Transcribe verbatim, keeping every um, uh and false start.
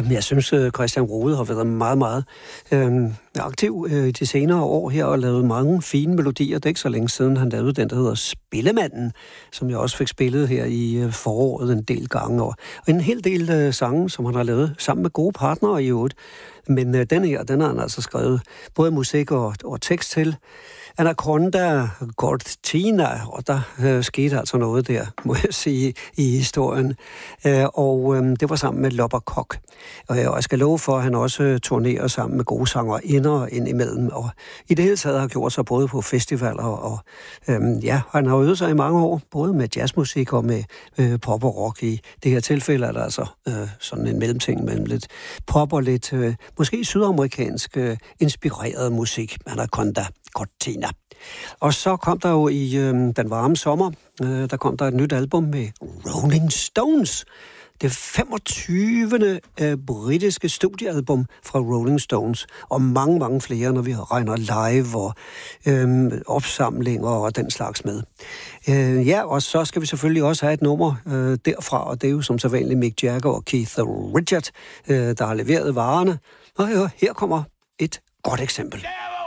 Jamen, jeg synes, Christian Rode har været meget, meget øh, aktiv øh, i de senere år her og lavet mange fine melodier. Det er ikke så længe siden, han lavede den, der hedder Spillemanden, som jeg også fik spillet her i øh, foråret en del gange. Og en hel del øh, sange, som han har lavet sammen med gode partnere i øvrigt. Men øh, den her, den har han altså skrevet både musik og, og tekst til. Anaconda Cortina, og der øh, skete altså noget der, må jeg sige, i historien. Øh, og øh, det var sammen med Lopper Kok. Og jeg skal love for, at han også øh, turnerer sammen med gode sangerinder indimellem. Og i det hele taget har gjort sig både på festivaler og øh, ja, han har øvet sig i mange år, både med jazzmusik og med øh, pop og rock. I det her tilfælde er der altså øh, sådan en mellemting mellem lidt pop og lidt, øh, måske sydamerikansk øh, inspireret musik. Anaconda Cortina. Og så kom der jo i øh, den varme sommer, øh, der kom der et nyt album med Rolling Stones. Det femogtyvende Øh, britiske studiealbum fra Rolling Stones, og mange, mange flere, når vi regner live og øh, opsamlinger og den slags med. Øh, ja, og så skal vi selvfølgelig også have et nummer øh, derfra, og det er jo som sædvanligt Mick Jagger og Keith Richards, øh, der har leveret varerne. Og ja, her kommer et godt eksempel.